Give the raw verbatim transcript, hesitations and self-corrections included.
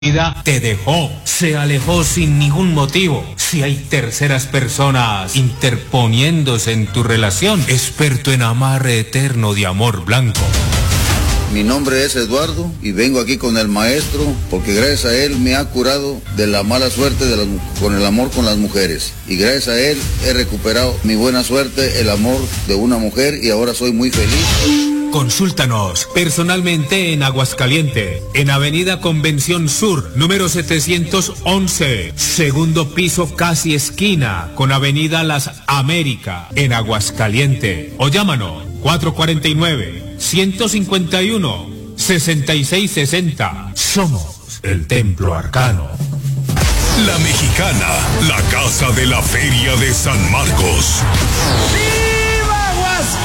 vida te dejó, se alejó sin ningún motivo. Si hay terceras personas interponiéndose en tu relación, experto en amarre eterno de amor blanco. Mi nombre es Eduardo y vengo aquí con el maestro porque gracias a él me ha curado de la mala suerte de las, con el amor con las mujeres. Y gracias a él he recuperado mi buena suerte, el amor de una mujer, y ahora soy muy feliz. Consúltanos personalmente en Aguascalientes, en Avenida Convención Sur, número setecientos once, segundo piso, casi esquina con Avenida Las Américas, en Aguascalientes. O llámanos cuatro cuatro nueve, uno cinco uno, seis seis seis cero. Somos el Templo Arcano. La Mexicana, la casa de la Feria de San Marcos.